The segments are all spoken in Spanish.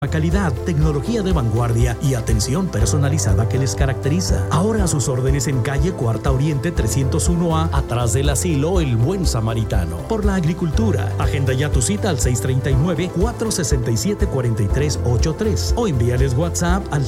Calidad, tecnología de vanguardia y atención personalizada que les caracteriza. Ahora a sus órdenes en calle Cuarta Oriente 301A, atrás del asilo El Buen Samaritano. Por la agricultura. Agenda ya tu cita al 639-467-4383 o envíales WhatsApp al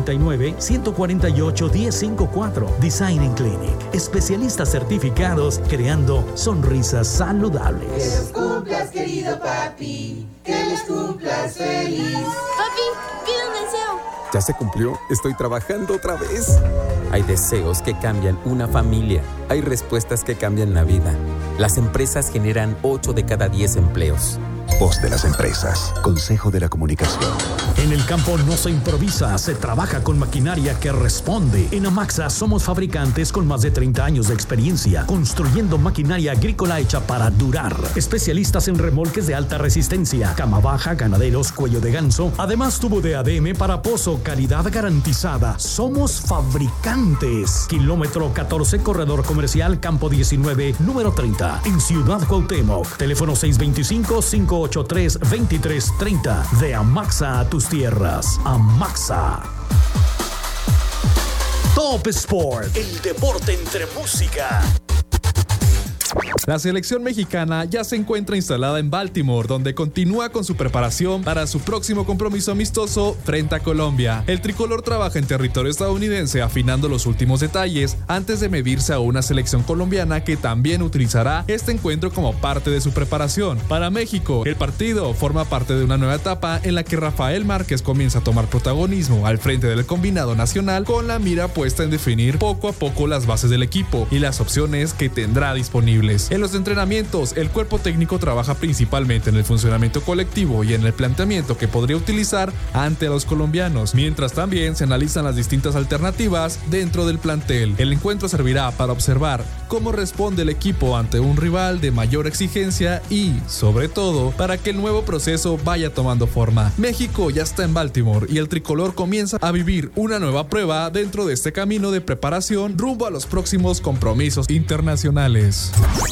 639-148-1054. Design Clinic. Especialistas certificados creando sonrisas saludables. Que los cumplas, querido papi. Que los cumplas feliz. Papi, pide un deseo. ¿Ya se cumplió? Estoy trabajando otra vez. Hay deseos que cambian una familia. Hay respuestas que cambian la vida. Las empresas generan 8 de cada 10 empleos. Voz de las empresas. Consejo de la Comunicación. En el campo no se improvisa, se trabaja con maquinaria que responde. En Amaxa somos fabricantes con más de 30 años de experiencia, construyendo maquinaria agrícola hecha para durar. Especialistas en remolques de alta resistencia, cama baja, ganaderos, cuello de ganso. Además, tubo de ADM para pozo, calidad garantizada. Somos fabricantes. Kilómetro 14, corredor comercial, campo 19, número 30, en Ciudad Cuauhtémoc. Teléfono 625-583-2330. De Amaxa a tus tierras. Amaxa. Top Sport, el deporte entre música. La selección mexicana ya se encuentra instalada en Baltimore, donde continúa con su preparación para su próximo compromiso amistoso frente a Colombia. El tricolor trabaja en territorio estadounidense afinando los últimos detalles antes de medirse a una selección colombiana que también utilizará este encuentro como parte de su preparación. Para México, el partido forma parte de una nueva etapa en la que Rafael Márquez comienza a tomar protagonismo al frente del combinado nacional, con la mira puesta en definir poco a poco las bases del equipo y las opciones que tendrá disponibles. En los entrenamientos, el cuerpo técnico trabaja principalmente en el funcionamiento colectivo y en el planteamiento que podría utilizar ante los colombianos, mientras también se analizan las distintas alternativas dentro del plantel. El encuentro servirá para observar cómo responde el equipo ante un rival de mayor exigencia y, sobre todo, para que el nuevo proceso vaya tomando forma. México ya está en Baltimore y el tricolor comienza a vivir una nueva prueba dentro de este camino de preparación rumbo a los próximos compromisos internacionales.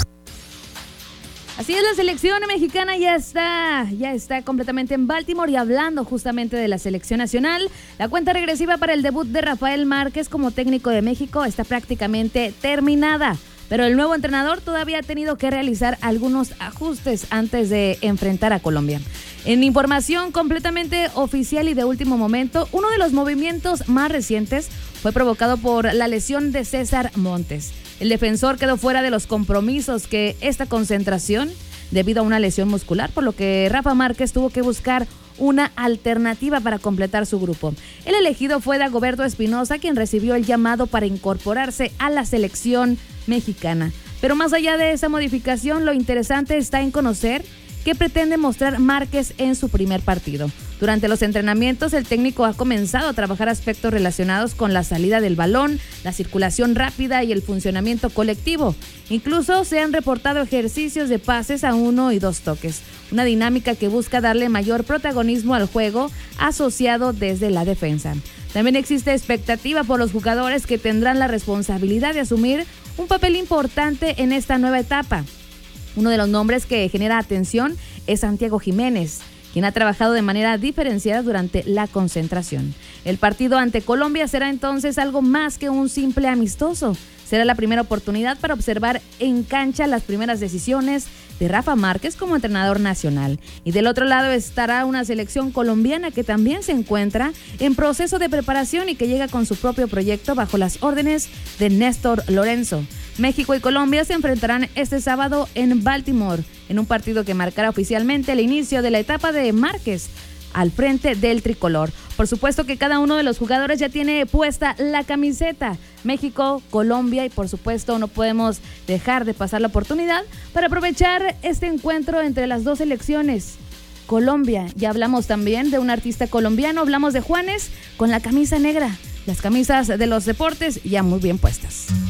Así es, la selección mexicana ya está completamente en Baltimore. Y hablando justamente de la selección nacional, la cuenta regresiva para el debut de Rafael Márquez como técnico de México está prácticamente terminada, pero el nuevo entrenador todavía ha tenido que realizar algunos ajustes antes de enfrentar a Colombia. En información completamente oficial y de último momento, uno de los movimientos más recientes fue provocado por la lesión de César Montes. El defensor quedó fuera de los compromisos que esta concentración debido a una lesión muscular, por lo que Rafa Márquez tuvo que buscar una alternativa para completar su grupo. El elegido fue Dagoberto Espinosa, quien recibió el llamado para incorporarse a la selección mexicana. Pero más allá de esa modificación, lo interesante está en conocer qué pretende mostrar Márquez en su primer partido. Durante los entrenamientos, el técnico ha comenzado a trabajar aspectos relacionados con la salida del balón, la circulación rápida y el funcionamiento colectivo. Incluso se han reportado ejercicios de pases a 1 y 2 toques, una dinámica que busca darle mayor protagonismo al juego asociado desde la defensa. También existe expectativa por los jugadores que tendrán la responsabilidad de asumir un papel importante en esta nueva etapa. Uno de los nombres que genera atención es Santiago Jiménez, quien ha trabajado de manera diferenciada durante la concentración. El partido ante Colombia será entonces algo más que un simple amistoso. Será la primera oportunidad para observar en cancha las primeras decisiones de Rafa Márquez como entrenador nacional. Y del otro lado estará una selección colombiana que también se encuentra en proceso de preparación y que llega con su propio proyecto bajo las órdenes de Néstor Lorenzo. México y Colombia se enfrentarán este sábado en Baltimore, en un partido que marcará oficialmente el inicio de la etapa de Márquez al frente del tricolor. Por supuesto que cada uno de los jugadores ya tiene puesta la camiseta. México, Colombia, y por supuesto no podemos dejar de pasar la oportunidad para aprovechar este encuentro entre las dos selecciones. Colombia, ya hablamos también de un artista colombiano, hablamos de Juanes con la camisa negra. Las camisas de los deportes ya muy bien puestas.